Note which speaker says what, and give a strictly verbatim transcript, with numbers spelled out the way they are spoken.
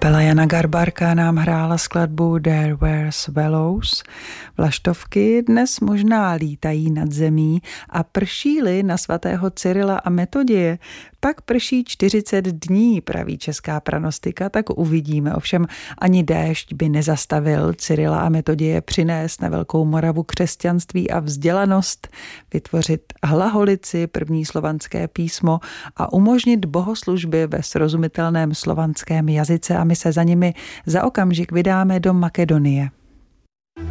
Speaker 1: Kapela Jana Garbarka nám hrála skladbu There Were Swallows. Vlaštovky dnes možná lítají nad zemí a prší-li na svatého Cyrila a Metodie, pak prší čtyřicet dní, praví česká pranostika, tak uvidíme. Ovšem ani déšť by nezastavil Cyrila a Metodie přinést na Velkou Moravu křesťanství a vzdělanost, vytvořit hlaholici, první slovanské písmo a umožnit bohoslužby ve srozumitelném slovanském jazyce, a my se za nimi za okamžik vydáme do Makedonie.